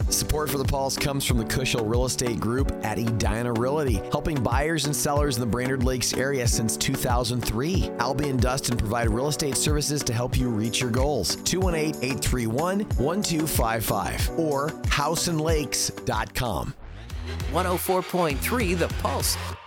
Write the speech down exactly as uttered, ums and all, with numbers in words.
Support for The Pulse comes from the Cushel Real Estate Group at Edina Realty, helping buyers and sellers in the Brainerd Lakes area since two thousand three. Albie and Dustin provide real estate services to help you reach your goals. two one eight, eight three one, one two five five or house and lakes dot com. one oh four point three The Pulse.